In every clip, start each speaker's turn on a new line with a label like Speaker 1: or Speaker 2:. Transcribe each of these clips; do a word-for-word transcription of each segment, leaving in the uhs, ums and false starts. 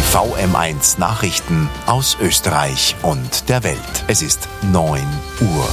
Speaker 1: V M eins Nachrichten aus Österreich und der Welt. Es ist neun Uhr.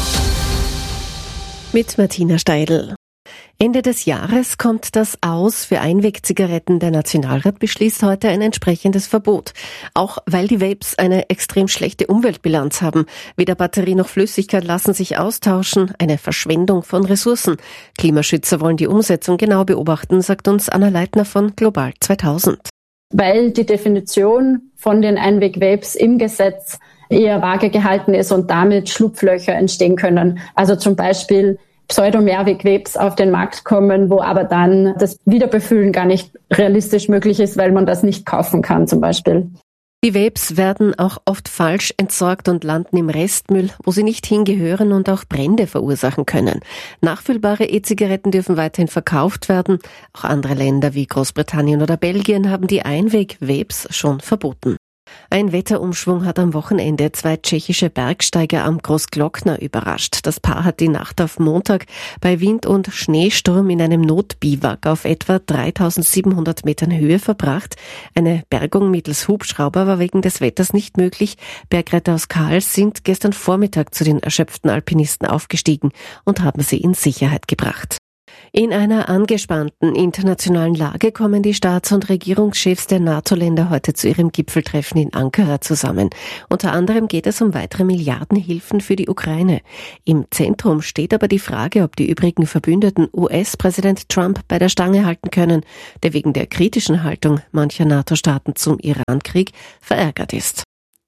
Speaker 2: Mit Martina Steidl. Ende des Jahres kommt das Aus für Einwegzigaretten. Der Nationalrat beschließt heute ein entsprechendes Verbot. Auch weil die Vapes eine extrem schlechte Umweltbilanz haben. Weder Batterie noch Flüssigkeit lassen sich austauschen. Eine Verschwendung von Ressourcen. Klimaschützer wollen die Umsetzung genau beobachten, sagt uns Anna Leitner von Global zweitausend.
Speaker 3: Weil die Definition von den Einweg-Vapes im Gesetz eher vage gehalten ist und damit Schlupflöcher entstehen können. Also zum Beispiel Pseudo-Mehrweg-Vapes auf den Markt kommen, wo aber dann das Wiederbefüllen gar nicht realistisch möglich ist, weil man das nicht kaufen kann zum Beispiel.
Speaker 2: Die Vapes werden auch oft falsch entsorgt und landen im Restmüll, wo sie nicht hingehören und auch Brände verursachen können. Nachfüllbare E-Zigaretten dürfen weiterhin verkauft werden. Auch andere Länder wie Großbritannien oder Belgien haben die Einweg-Vapes schon verboten. Ein Wetterumschwung hat am Wochenende zwei tschechische Bergsteiger am Großglockner überrascht. Das Paar hat die Nacht auf Montag bei Wind und Schneesturm in einem Notbiwak auf etwa dreitausendsiebenhundert Metern Höhe verbracht. Eine Bergung mittels Hubschrauber war wegen des Wetters nicht möglich. Bergretter aus Kals sind gestern Vormittag zu den erschöpften Alpinisten aufgestiegen und haben sie in Sicherheit gebracht. In einer angespannten internationalen Lage kommen die Staats- und Regierungschefs der NATO-Länder heute zu ihrem Gipfeltreffen in Ankara zusammen. Unter anderem geht es um weitere Milliardenhilfen für die Ukraine. Im Zentrum steht aber die Frage, ob die übrigen Verbündeten U S-Präsident Trump bei der Stange halten können, der wegen der kritischen Haltung mancher NATO-Staaten zum Iran-Krieg verärgert ist.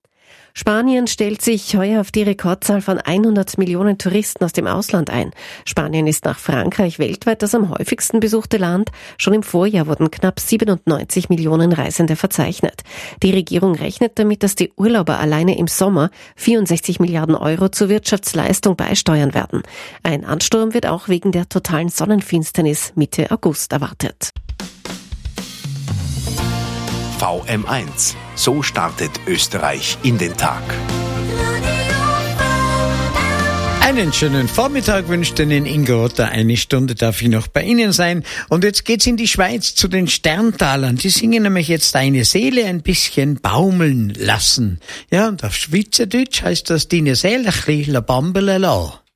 Speaker 2: Spanien stellt sich heuer auf die Rekordzahl von hundert Millionen Touristen aus dem Ausland ein. Spanien ist nach Frankreich weltweit das am häufigsten besuchte Land. Schon im Vorjahr wurden knapp siebenundneunzig Millionen Reisende verzeichnet. Die Regierung rechnet damit, dass die Urlauber alleine im Sommer vierundsechzig Milliarden Euro zur Wirtschaftsleistung beisteuern werden. Ein Ansturm wird auch wegen der totalen Sonnenfinsternis Mitte August erwartet.
Speaker 1: V M eins. So startet Österreich in den Tag.
Speaker 4: Einen schönen Vormittag wünscht Ihnen Ingo Otter. Eine Stunde darf ich noch bei Ihnen sein. Und jetzt geht's in die Schweiz zu den Sterntalern. Die singen nämlich jetzt Deine Seele ein bisschen baumeln lassen. Ja, und auf Schweizerdeutsch heißt das Deine Seele ein bisschen bambeln lassen.